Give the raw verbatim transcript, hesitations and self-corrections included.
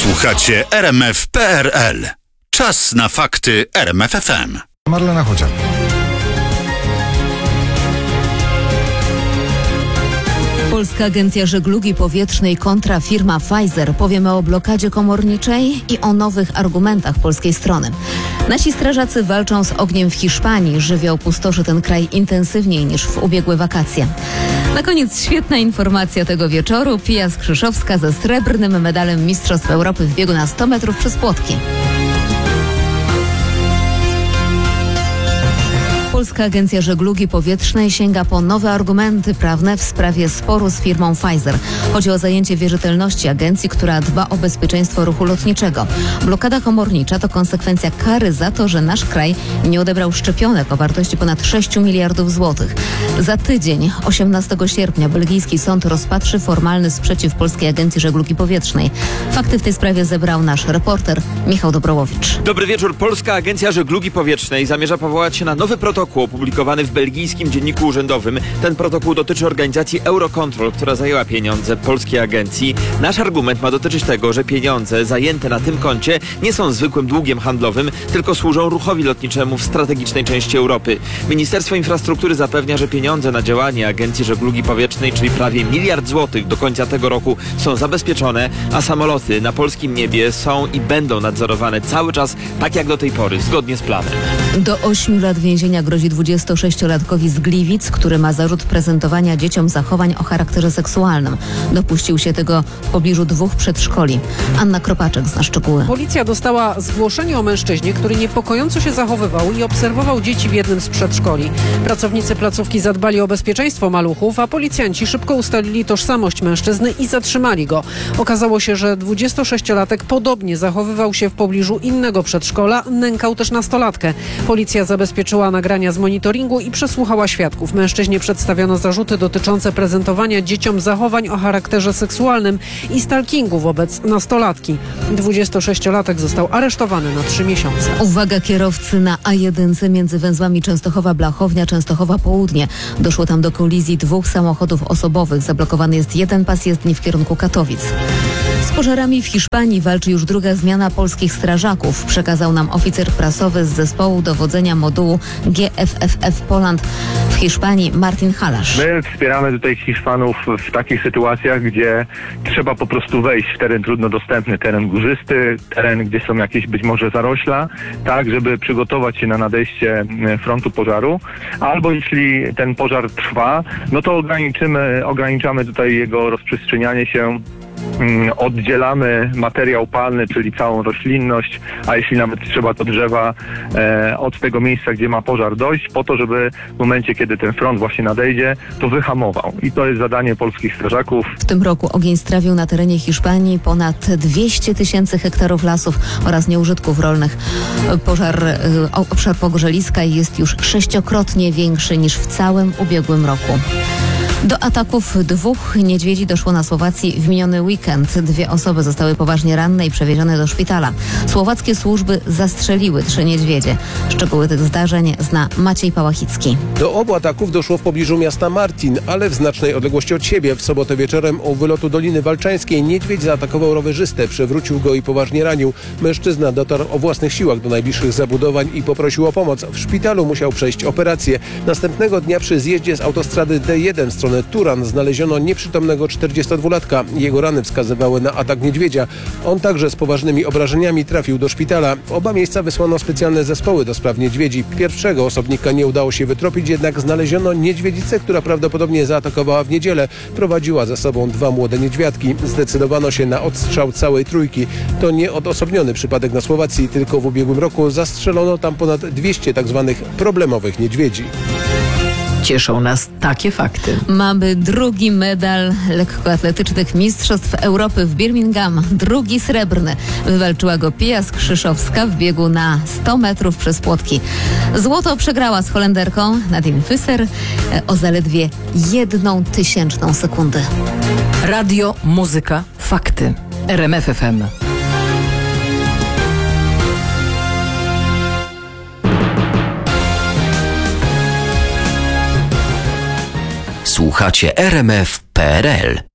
Słuchacie R M F kropka P R L. Czas na fakty R M F F M. Marlena Chociak. Polska Agencja Żeglugi Powietrznej kontra firma Pfizer. Powiemy o blokadzie komorniczej i o nowych argumentach polskiej strony. Nasi strażacy walczą z ogniem w Hiszpanii. Żywioł pustoszy ten kraj intensywniej niż w ubiegłe wakacje. Na koniec świetna informacja tego wieczoru. Pia Skrzyszowska ze srebrnym medalem Mistrzostw Europy w biegu na sto metrów przez płotki. Polska Agencja Żeglugi Powietrznej sięga po nowe argumenty prawne w sprawie sporu z firmą Pfizer. Chodzi o zajęcie wierzytelności agencji, która dba o bezpieczeństwo ruchu lotniczego. Blokada komornicza to konsekwencja kary za to, że nasz kraj nie odebrał szczepionek o wartości ponad sześć miliardów złotych. Za tydzień, osiemnastego sierpnia, belgijski sąd rozpatrzy formalny sprzeciw Polskiej Agencji Żeglugi Powietrznej. Fakty w tej sprawie zebrał nasz reporter Michał Dobrołowicz. Dobry wieczór. Polska Agencja Żeglugi Powietrznej zamierza powołać się na nowy protokół opublikowany w belgijskim dzienniku urzędowym. Ten protokół dotyczy organizacji Eurocontrol, która zajęła pieniądze polskiej agencji. Nasz argument ma dotyczyć tego, że pieniądze zajęte na tym koncie nie są zwykłym długiem handlowym, tylko służą ruchowi lotniczemu w strategicznej części Europy. Ministerstwo Infrastruktury zapewnia, że pieniądze na działanie Agencji Żeglugi Powietrznej, czyli prawie miliard złotych do końca tego roku, są zabezpieczone, a samoloty na polskim niebie są i będą nadzorowane cały czas, tak jak do tej pory, zgodnie z planem. Do ośmiu lat więzienia grozi dwudziestosześciolatkowi z Gliwic, który ma zarzut prezentowania dzieciom zachowań o charakterze seksualnym. Dopuścił się tego w pobliżu dwóch przedszkoli. Anna Kropaczek zna szczegóły. Policja dostała zgłoszenie o mężczyźnie, który niepokojąco się zachowywał i obserwował dzieci w jednym z przedszkoli. Pracownicy placówki zadbali o bezpieczeństwo maluchów, a policjanci szybko ustalili tożsamość mężczyzny i zatrzymali go. Okazało się, że dwudziestosześciolatek podobnie zachowywał się w pobliżu innego przedszkola, nękał też nastolatkę. Policja zabezpieczyła nagrania z monitoringu i przesłuchała świadków. Mężczyźnie przedstawiono zarzuty dotyczące prezentowania dzieciom zachowań o charakterze seksualnym i stalkingu wobec nastolatki. dwudziestosześciolatek został aresztowany na trzy miesiące. Uwaga kierowcy na A jeden między węzłami Częstochowa-Blachownia, Częstochowa-Południe. Doszło tam do kolizji dwóch samochodów osobowych. Zablokowany jest jeden pas jezdni w kierunku Katowic. Z pożarami w Hiszpanii walczy już druga zmiana polskich strażaków, przekazał nam oficer prasowy z zespołu dowodzenia modułu G F F F Poland w Hiszpanii Martin Halasz. My wspieramy tutaj Hiszpanów w takich sytuacjach, gdzie trzeba po prostu wejść w teren trudno dostępny, teren górzysty, teren, gdzie są jakieś być może zarośla, tak, żeby przygotować się na nadejście frontu pożaru, albo jeśli ten pożar trwa, no to ograniczymy, ograniczamy tutaj jego rozprzestrzenianie się. Oddzielamy materiał palny, czyli całą roślinność, a jeśli nawet trzeba, to drzewa e, od tego miejsca, gdzie ma pożar dojść, po to, żeby w momencie, kiedy ten front właśnie nadejdzie, to wyhamował. I to jest zadanie polskich strażaków. W tym roku ogień strawił na terenie Hiszpanii ponad dwieście tysięcy hektarów lasów oraz nieużytków rolnych. Pożar, obszar pogorzeliska jest już sześciokrotnie większy niż w całym ubiegłym roku. Do ataków dwóch niedźwiedzi doszło na Słowacji w miniony weekend. Dwie osoby zostały poważnie ranne i przewiezione do szpitala. Słowackie służby zastrzeliły trzy niedźwiedzie. Szczegóły tych zdarzeń zna Maciej Pałachicki. Do obu ataków doszło w pobliżu miasta Martin, ale w znacznej odległości od siebie. W sobotę wieczorem u wylotu Doliny Walczańskiej niedźwiedź zaatakował rowerzystę, przewrócił go i poważnie ranił. Mężczyzna dotarł o własnych siłach do najbliższych zabudowań i poprosił o pomoc. W szpitalu musiał przejść operację. Następnego dnia przy zjeździe z autostrady D jeden w stronę Turan znaleziono nieprzytomnego czterdziestodwulatka. Jego rany wskazywały na atak niedźwiedzia. On także z poważnymi obrażeniami trafił do szpitala. W oba miejsca wysłano specjalne zespoły do spraw niedźwiedzi. Pierwszego osobnika nie udało się wytropić, jednak znaleziono niedźwiedzicę, która prawdopodobnie zaatakowała w niedzielę. Prowadziła za sobą dwa młode niedźwiadki. Zdecydowano się na odstrzał całej trójki. To nie odosobniony przypadek na Słowacji, tylko w ubiegłym roku zastrzelono tam ponad dwieście tak zwanych problemowych niedźwiedzi. Cieszą nas takie fakty. Mamy drugi medal lekkoatletycznych Mistrzostw Europy w Birmingham. Drugi srebrny. Wywalczyła go Pia Skrzyszowska w biegu na sto metrów przez płotki. Złoto przegrała z Holenderką Nadine Visser o zaledwie jedną tysięczną sekundy. Radio, muzyka, fakty. R M F F M. Słuchacie R M F kropka P R L.